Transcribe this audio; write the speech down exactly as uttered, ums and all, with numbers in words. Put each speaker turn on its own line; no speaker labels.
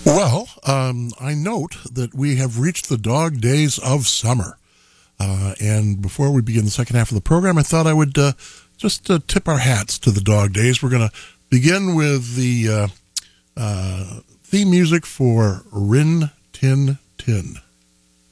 Well, um, I note that we have reached the dog days of summer. Uh, and before we begin the second half of the program, I thought I would uh, just uh, tip our hats to the dog days. We're going to begin with the uh, uh, theme music for Rin Tin Tin.